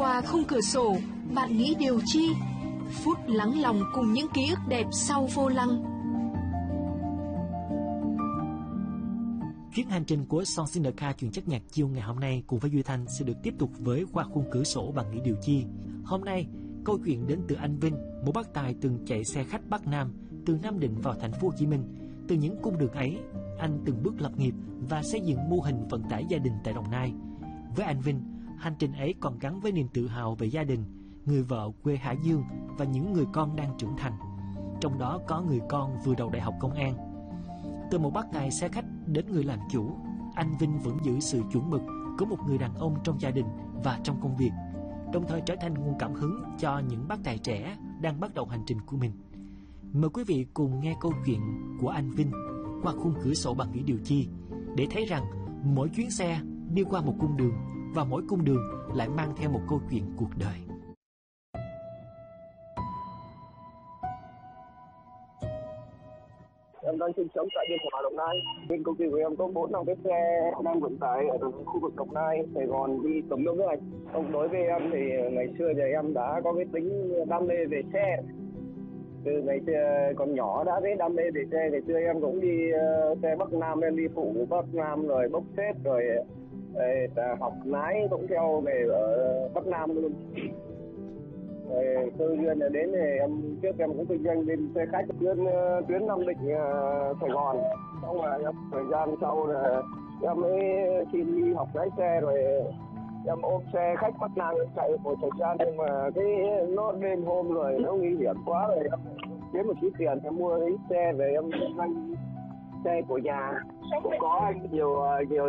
Qua khung cửa sổ, bạn nghĩ điều chi? Phút lắng lòng cùng những ký ức đẹp sau vô lăng. Chuyến hành trình của Song in the Car chuyên chất nhạc chiều ngày hôm nay cùng với Duy Thanh sẽ được tiếp tục với Qua khung cửa sổ bạn nghĩ điều chi. Hôm nay, câu chuyện đến từ anh Vinh, một bác tài từng chạy xe khách Bắc Nam từ Nam Định vào thành phố Hồ Chí Minh. Từ những cung đường ấy, anh từng bước lập nghiệp và xây dựng mô hình vận tải gia đình tại Đồng Nai. Với anh Vinh, hành trình ấy còn gắn với niềm tự hào về gia đình, người vợ quê Hải Dương và những người con đang trưởng thành. Trong đó có người con vừa đầu đại học công an. Từ một bác tài xe khách đến người làm chủ, anh Vinh vẫn giữ sự chuẩn mực của một người đàn ông trong gia đình và trong công việc, đồng thời trở thành nguồn cảm hứng cho những bác tài trẻ đang bắt đầu hành trình của mình. Mời quý vị cùng nghe câu chuyện của anh Vinh qua khung cửa sổ bạn nghĩ điều chi, để thấy rằng mỗi chuyến xe đi qua một cung đường và mỗi cung đường lại mang theo một câu chuyện cuộc đời. Em đang sinh sống tại Biên Hòa, Đồng Nai. Bên công ty của em có 4 cái xe đang vận tải ở khu vực Đồng Nai, Sài Gòn đi Cẩm Lương với anh. Đối với em thì ngày xưa thì em đã có cái tính đam mê về xe. Từ ngày xưa còn nhỏ đã thấy đam mê về xe. Ngày xưa em cũng đi xe Bắc Nam, em đi phụ Bắc Nam rồi bốc xếp rồi học lái cũng theo về ở Bắc Nam luôn. Cơ duyên là đến thì trước em cũng kinh doanh bên xe khách tuyến Nam Định Sài Gòn. Xong rồi thời gian sau là em mới xin đi học lái xe rồi em ôm xe khách Bắc Nam chạy một thời gian, nhưng mà cái nó đêm hôm rồi nó nguy hiểm quá rồi em kiếm một chút tiền em mua cái xe về em kinh doanh xe của nhà. Cũng có anh nhiều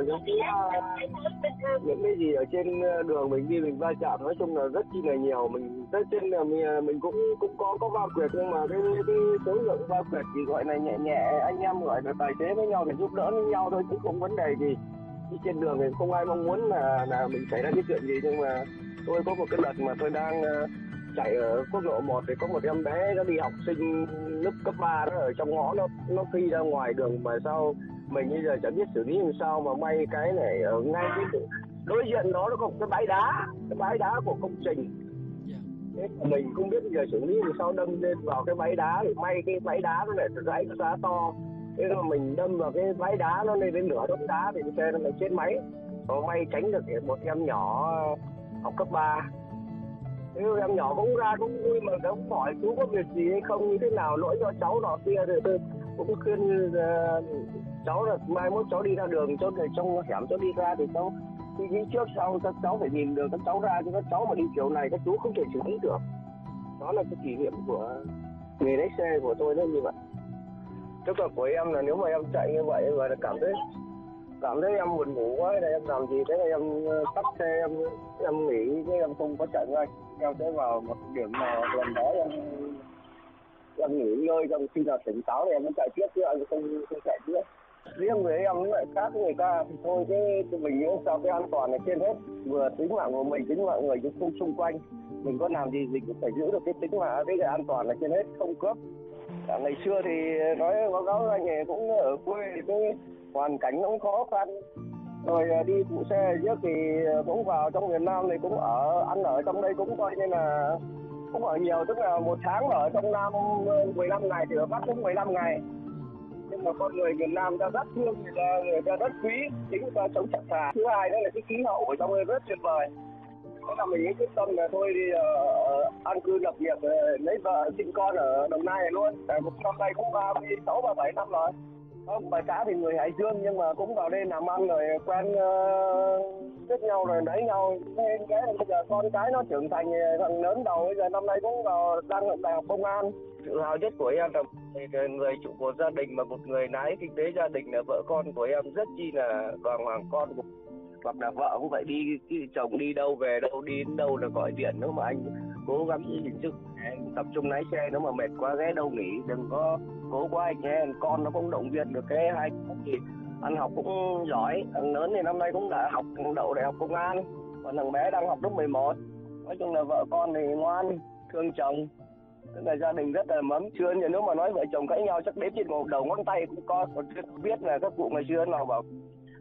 những cái gì ở trên đường mình đi mình va chạm, nói chung là rất chi là nhiều. Mình tới trên là mình cũng có va quẹt, nhưng mà cái số lượng va quẹt thì gọi là nhẹ nhẹ, anh em gọi là tài xế với nhau để giúp đỡ với nhau thôi, chứ không vấn đề gì. Đi trên đường thì không ai mong muốn là mình xảy ra cái chuyện gì. Nhưng mà tôi có một cái đợt mà tôi đang chạy ở quốc lộ 1 thì có một em bé nó đi học sinh lớp cấp 3 đó, ở trong ngõ nó phi ra ngoài đường, mà sao mình bây giờ chẳng biết xử lý làm sao. Mà may cái này ở ngay cái đối diện đó nó có một cái bãi đá của công trình. Thế mình không biết bây giờ xử lý làm sao, đâm lên vào cái bãi đá thì may cái bãi đá nó lại rãnh đá to. Thế mà mình đâm vào cái bãi đá nó lên đến nửa đống đá thì xe nó lại chết máy. Và may tránh được một em nhỏ học cấp 3. Thế em nhỏ cũng ra cũng vui mà cũng hỏi chú có việc gì hay không, như thế nào, lỗi cho cháu nọ kia. Thì tôi cũng khuyên cháu là mai mốt cháu đi ra đường, cháu trong hẻm cháu đi ra thì cháu suy nghĩ trước sau, các cháu phải nhìn được các cháu ra, chứ các cháu mà đi kiểu này các chú không thể xử lý được. Đó là cái kỷ niệm của nghề lái xe của tôi nó như vậy. Tức là của em là nếu mà em chạy như vậy và cảm thấy em buồn ngủ quá là em làm gì, thế là em tắt xe, em nghỉ, chứ em không có chạy ngay. Em sẽ vào một điểm nào gần đó em nghỉ ngơi, trong khi nào tỉnh táo thì em mới chạy tiếp, chứ anh không chạy tiếp. Riêng với em lại khác với người ta thì thôi, cái mình nhớ sao cái an toàn là trên hết, vừa tính mạng của mình, tính mạng người xung quanh. Mình có làm gì cũng phải giữ được cái tính mạng, cái an toàn là trên hết, không cướp. Ngày xưa thì nói báo cáo anh ấy cũng ở quê thì cái hoàn cảnh nó cũng khó khăn, rồi đi phụ xe trước thì cũng vào trong miền Nam thì cũng ăn ở trong đây cũng coi như là cũng ở nhiều, tức là một tháng ở trong Nam 15 ngày thì ở Bắc cũng 15 ngày. Nhưng mà con người miền Nam ta rất thương, người ta rất quý, chính người ta sống chặt chẽ. Thứ hai đó là cái khí hậu ở trong đây rất tuyệt vời. Thế là mình quyết tâm là thôi đi an cư lập nghiệp, lấy vợ sinh con ở Đồng Nai này luôn. Một năm nay cũng 37 năm rồi. Bà xã thì người Hải Dương, nhưng mà cũng vào đây làm ăn rồi quen biết nhau rồi lấy nhau. Nên cái bây giờ con cái nó trưởng thành, thằng lớn đầu bây giờ năm nay cũng vào đang ở đại học công an. Tự hào nhất của em là người trụ cột gia đình, mà một người lái kinh tế gia đình là vợ con của em rất chi là đàng hoàng. Con hoặc là vợ cũng vậy, đi chồng đi đâu về đâu, đi đến đâu là gọi điện. Nếu mà anh cố gắng giữ sức, tập trung lái xe, nếu mà mệt quá ghé đâu nghỉ, đừng có cố quá anh nhé. Con nó cũng động viên được cái hai thì ăn học cũng giỏi. Thằng lớn thì năm nay cũng đã học đậu đại học công an, còn thằng bé đang học lớp 11. Nói chung là vợ con thì ngoan, thương chồng, tức là gia đình rất là mấm. Chưa thì nếu mà nói vợ chồng cãi nhau chắc đếm trên một đầu ngón tay cũng có. Còn biết là các cụ ngày xưa nào bảo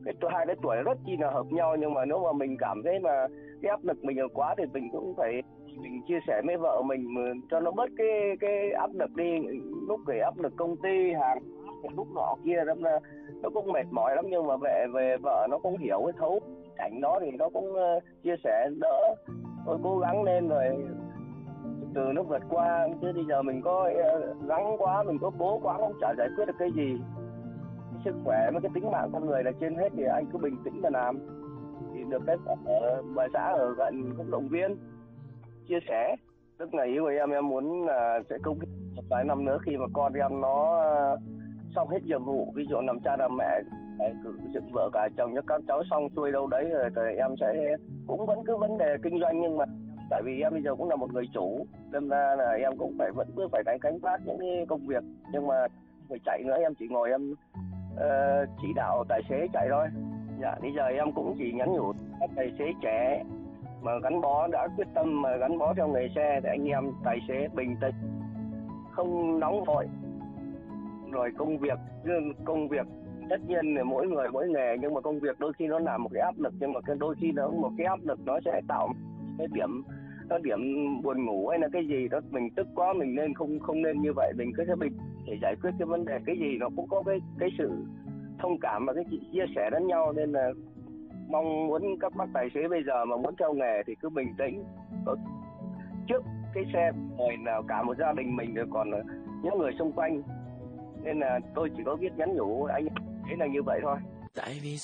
hai cái tuổi rất chi là hợp nhau, nhưng mà nếu mà mình cảm thấy mà cái áp lực mình quá thì mình cũng phải mình chia sẻ với vợ mình cho nó bớt cái áp lực đi. Lúc cái áp lực công ty hàng lúc nọ kia nó cũng mệt mỏi lắm, nhưng mà về vợ nó cũng hiểu cái thấu cảnh đó thì nó cũng chia sẻ đỡ. Tôi cố gắng lên rồi từ nó vượt qua, chứ bây giờ mình có gắng quá, mình có cố quá không chả giải quyết được cái gì. Cái sức khỏe với cái tính mạng con người là trên hết, thì anh cứ bình tĩnh mà làm. Thì được cái ở bà xã ở gần cũng động viên chia sẻ. Tức là ý của em muốn là sẽ công hiến một vài năm nữa khi mà con em nó xong hết nhiệm vụ, ví dụ làm cha làm mẹ, cử dựng vợ cả chồng cho các cháu xong xuôi đâu đấy rồi thì em sẽ cũng vẫn cứ vấn đề kinh doanh, nhưng mà tại vì em bây giờ cũng là một người chủ, nên ra là em cũng vẫn cứ phải gánh vác những cái công việc, nhưng mà phải chạy nữa, em chỉ ngồi em chỉ đạo tài xế chạy thôi. Dạ, bây giờ em cũng chỉ nhắn nhủ các tài xế trẻ mà gắn bó, đã quyết tâm mà gắn bó theo nghề xe thì anh em tài xế bình tĩnh, không nóng vội. Rồi công việc tất nhiên là mỗi người mỗi nghề, nhưng mà công việc đôi khi nó là một cái áp lực, nhưng mà đôi khi nó một cái áp lực nó sẽ tạo cái điểm buồn ngủ hay là cái gì đó, mình tức quá mình nên không nên như vậy. Mình cứ thế mình để giải quyết cái vấn đề, cái gì nó cũng có cái sự thông cảm và cái chia sẻ lẫn nhau. Nên là mong muốn các bác tài xế bây giờ mà muốn theo nghề thì cứ bình tĩnh. Trước cái xe rồi là cả một gia đình mình, rồi còn những người xung quanh, nên là tôi chỉ có biết nhắn nhủ anh ấy là như vậy thôi. Tại vì